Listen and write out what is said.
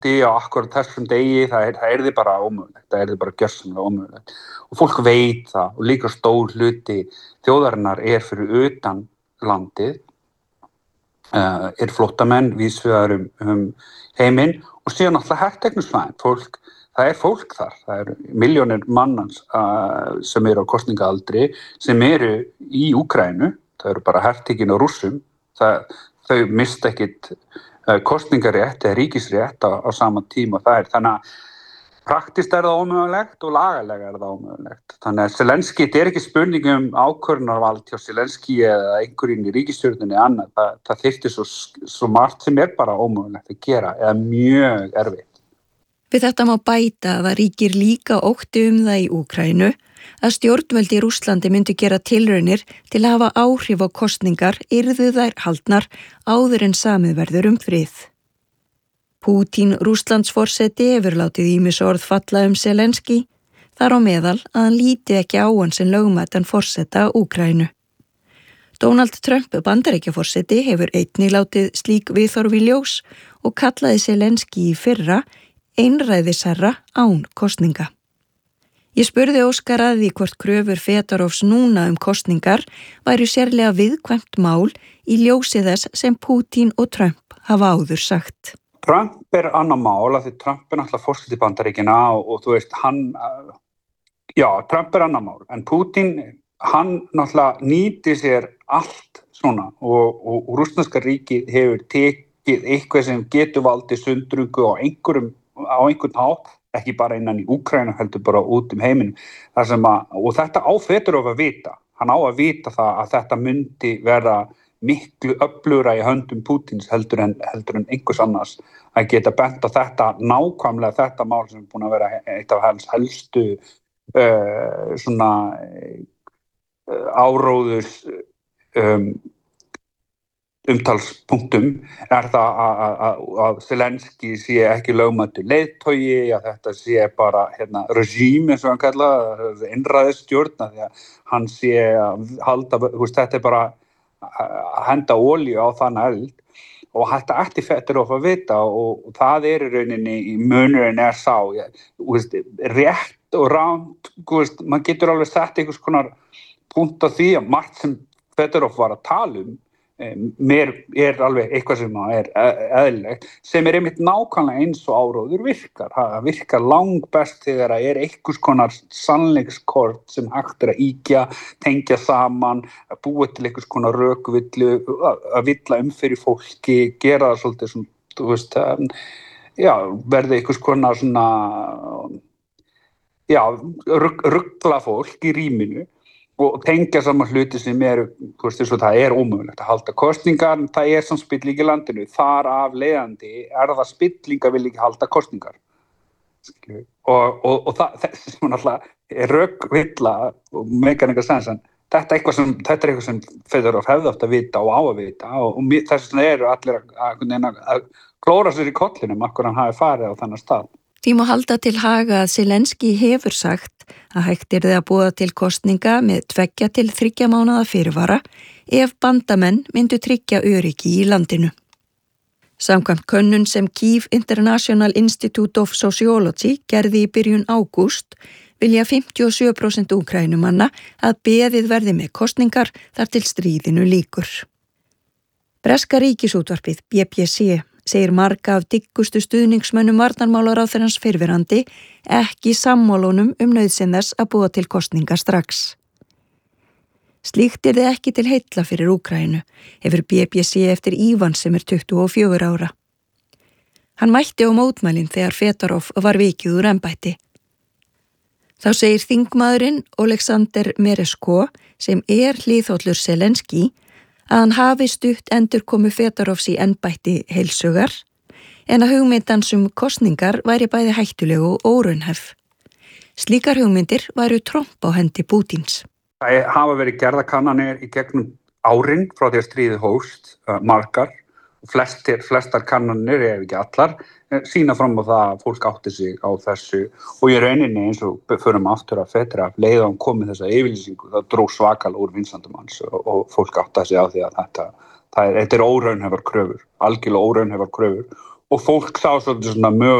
á akkurat þessum degi, það yrði bara ómögulegt, það yrði bara gjörsamlega ómögulegt. Og fólk veit það og líka stór hluti þjóðarinnar fyrir utan landið, flóttamenn víðsvegar heiminn og síðan náttúrulega herteknusvæðin. Það fólk þar, það milljónir mannans sem á kosningaaldri, sem í Úkraínu, það bara hertekin á Rússum, þau mista ekkit kosningarétt eða ríkisrétt á sama tíma og það þannig að praktist það ómögulegt og lagalega það ómögulegt. Þannig að Zelenský, þetta ekki spurning ákvörðunarvald hjá Zelenský eða einhverjum í ríkisstjórninni annað, það þyrfti svo margt sem bara ómögulegt að gera eða mjög erfitt. Við þetta má bæta að það ríkir líka ótti það í Úkraínu að stjórnvöld í Rússlandi myndu gera tilraunir til að hafa áhrif á kosningar yrðu þær haldnar áður en samið verður frið. Pútín, Rússlandsforseti, hefur látið ýmis orð falla Zelenský, þar á meðal að hann líti ekki á hann sem lögmætan forseta Úkraínu. Donald Trump, Bandaríkjaforseti, hefur einnig látið slík viðhorf í ljós og kallaði Zelenský í fyrra einræðisherra án kosninga. Ég spurði Óskar að því hvort kröfur Fedorovs núna kosningar væru sérlega viðkvæmt mál í ljósi þess sem Pútín og Trump hafa áður sagt. Trump annað mál, af því Trump náttúrulega forseti Bandaríkjanna og þú veist, Trump annað mál, en Pútín, hann náttúrulega nýtir sér allt svona og rússneska ríkið hefur tekið eitthvað sem getur valdið sundrungu á einhvern hátt, ekki bara innan í Úkraínu, heldur bara út heiminn. Og þetta á Fedorov að vita. Hann á að vita það að þetta myndi vera miklu öflugra í höndum Pútíns heldur en einhvers annars að geta bent á þetta, nákvæmlega þetta mál sem búin að vera eitt af hans helstu áróðurs umtalspunktum það að Zelenský sé ekki lögmætur leiðtogi, að þetta sé bara regime eins og hann kallaði, einræðisstjórn, því að hann sé að halda, þetta bara að henda olíu á þann eld og þetta ætti Fedorov að vita og það í rauninni í munurinn sá, rétt og rangt, maður getur alveg sett einhvers konar punkt á því að margt sem Fedorov var að tala mér alveg eitthvað sem eðlilegt, sem einmitt nákvæmlega eins og áróður virkar. Það virkar langbest þegar það einhvers konar sannleikskort sem hægt að ýkja, tengja saman, að búa til einhvers konar rökvillu, að villa fyrir fólki, gera það svolítið svona, þú veist, verði einhvers konar svona, ruggla fólk í rýminu og tengja saman hluti sem þú veist, svo það ómögulegt að halda kosningar, það sem spilling í landinu, þar af leiðandi það spilling að vilja ekki halda kosningar. Og þessi sem náttúrulega rökvilla og meikar enga sens, en þetta eitthvað sem Fedorov hefði átt að vita og á að vita og þess vegna allir að klóra sér í kollinum akkur hann hafi farið á þennan stað. Því má halda til haga að Zelenský hefur sagt að hægt yrði að boða til kosninga með 2 til 3 mánaða fyrirvara ef bandamenn myndu tryggja öryggi í landinu. Samkvæmt könnun sem Kyiv International Institute of Sociology gerði í byrjun ágúst vilja 57% úkrænumanna að beðið verði með kosningar þar til stríðinu lýkur. Breska ríkisútvarpið BBC segir marga af diggustu stuðningsmönnum varnarmálaráðherrans fyrrverandi ekki sammálunum nauðsyn þess að búa til kosninga strax. Slíkt yrði ekki til heilla fyrir Úkraínu, hefur BBC eftir Ívan sem 24 ára. Hann mætti á mótmælin þegar Fedorov var vikið úr embætti. Þá segir þingmaðurinn Oleksandr Meresko, sem hliðhollur Zelenský, að hann hafi stutt endurkomu Fedorovs í embætti heilsugar, en að hugmyndans kosningar væri bæði hættulegu og óraunhæf. Slíkar hugmyndir væru tromp á hendi Pútíns. Það hafa verið gerðakannanir í gegnum árin frá því að stríðið hófst, margar, og flestar kannanir, ef ekki allar, sýna fram á það að fólk átti sig á þessu og í rauninni eins og förum aftur að Fedorov leið á hann komið þessa yfirlýsingu, það dró svakalega úr vinsældum hans og fólk átti sig á því að þetta óraunhæfar kröfur, algjörlega óraunhæfar kröfur og fólk sá svolítið svona mögulega